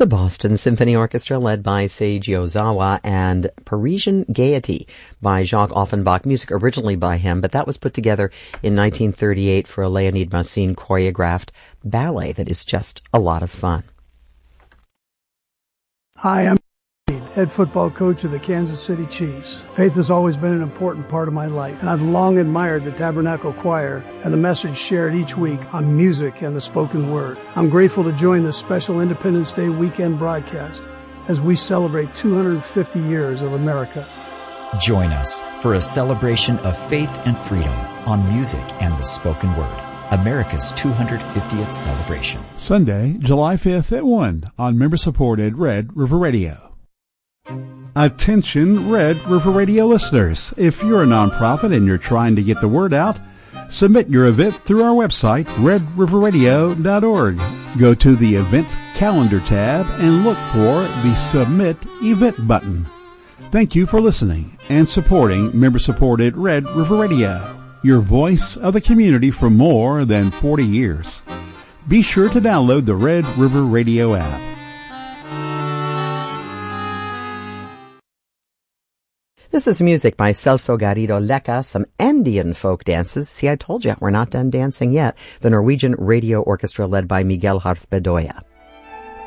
The Boston Symphony Orchestra, led by Seiji Ozawa, and Parisian Gaiety by Jacques Offenbach, music originally by him, but that was put together in 1938 for a Leonid Massine choreographed ballet that is just a lot of fun. Hi, I'm head football coach of the Kansas City Chiefs. Faith has always been an important part of my life, and I've long admired the Tabernacle Choir and the message shared each week on music and the spoken word. I'm grateful to join this special Independence Day weekend broadcast as we celebrate 250 years of America. Join us for a celebration of faith and freedom on music and the spoken word. America's 250th celebration. Sunday, July 5th at 1 on member-supported Red River Radio. Attention Red River Radio listeners. If you're a nonprofit and you're trying to get the word out, submit your event through our website, redriverradio.org. Go to the event calendar tab and look for the Submit Event button. Thank you for listening and supporting member-supported Red River Radio, your voice of the community for more than 40 years. Be sure to download the Red River Radio app. This is music by Celso Garrido Lecca, some Andean folk dances. See, I told you, we're not done dancing yet. The Norwegian Radio Orchestra, led by Miguel Harth Bedoya.